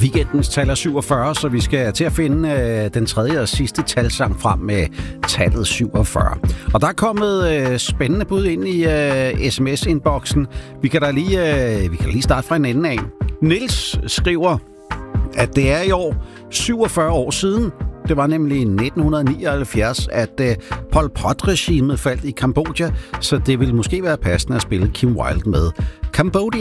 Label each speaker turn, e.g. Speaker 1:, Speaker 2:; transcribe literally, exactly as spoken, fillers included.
Speaker 1: Weekendens tal er syvogfyrre, så vi skal til at finde øh, den tredje og sidste talsang frem med tallet syvogfyrre. Og der er kommet øh, spændende bud ind i øh, sms-inboxen. Vi kan da lige, øh, vi kan lige starte fra en ende af. Niels skriver, at det er i år syvogfyrre år siden. Det var nemlig i nitten nioghalvfjerds, at øh, Pol Pot-regimet faldt i Kambodja, så det ville måske være passende at spille Kim Wilde med Cambodia.